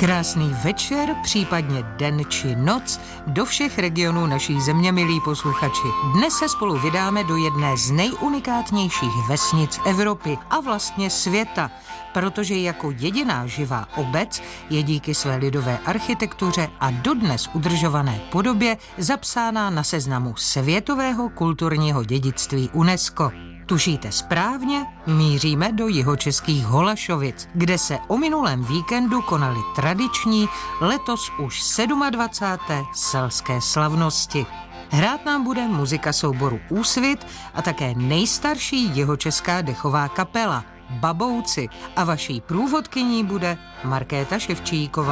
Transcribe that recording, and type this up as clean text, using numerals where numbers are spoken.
Krásný večer, případně den či noc do všech regionů naší země, milí posluchači. Dnes se spolu vydáme do jedné z nejunikátnějších vesnic Evropy a vlastně světa, protože jako jediná živá obec je díky své lidové architektuře a dodnes udržované podobě zapsána na seznamu světového kulturního dědictví UNESCO. Tušíte správně, míříme do jihočeských Holašovic, kde se o minulém víkendu konaly tradiční, letos už 27. selské slavnosti. Hrát nám bude muzika souboru Úsvit a také nejstarší jihočeská dechová kapela Babouci a vaší průvodkyní bude Markéta Ševčíková.